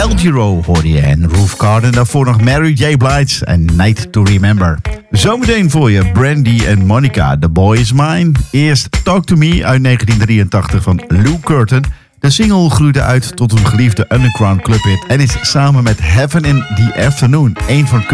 El Giro hoorde je en Roof Garden. Daarvoor nog Mary J. Blige en Night to Remember. Zometeen voor je Brandy en Monica, The Boy Is Mine. Eerst Talk to Me uit 1983 van Lou Curtin. De single groeide uit tot een geliefde underground clubhit en is samen met Heaven in the Afternoon een van